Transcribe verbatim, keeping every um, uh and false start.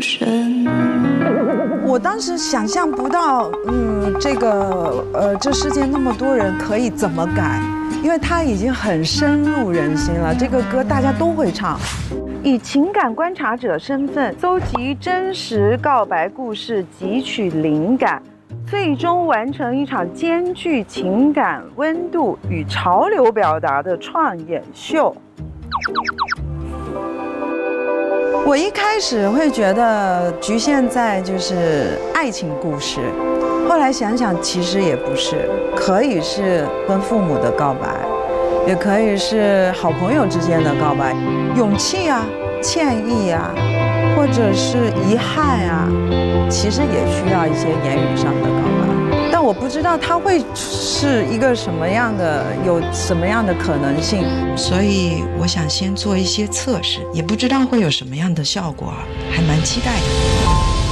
身。 我当时想象不到，嗯，这个呃，这世界那么多人可以怎么改，因为它已经很深入人心了。这个歌大家都会唱。以情感观察者身份搜集真实告白故事，汲取灵感，最终完成一场兼具情感温度与潮流表达的创演秀。我一开始会觉得局限在就是爱情故事，后来想想其实也不是，可以是跟父母的告白，也可以是好朋友之间的告白，勇气啊、歉意啊，或者是遗憾啊，其实也需要一些言语上的告白。但我不知道它会是一个什么样的，有什么样的可能性，所以我想先做一些测试，也不知道会有什么样的效果，还蛮期待的。